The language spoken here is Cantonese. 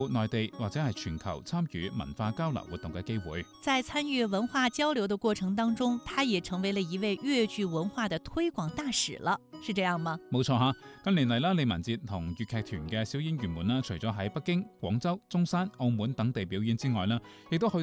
內地或者係全球參與文化交流活動嘅機會。 在參與文化交流的過程當中，他也成為了一位粵劇文化的推廣大使了，是這樣嗎？ 冇錯吓，近年嚟啦，李文哲同粵劇團嘅小演員們啦，除咗喺北京、廣州、中山、澳門等地表演之外啦，亦都去